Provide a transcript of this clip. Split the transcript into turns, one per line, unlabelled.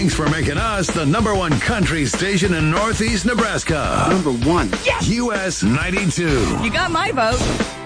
Thanks for making us the number one country station in Northeast Nebraska.
Number one.
Yes! US 92.
You got my vote.